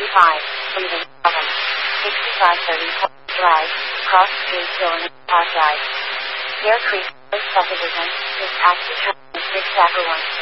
Freedom, 6530 Drive, Cross Street, Illinois, Park Drive. Bear Creek Subdivision, is tax return 6 1.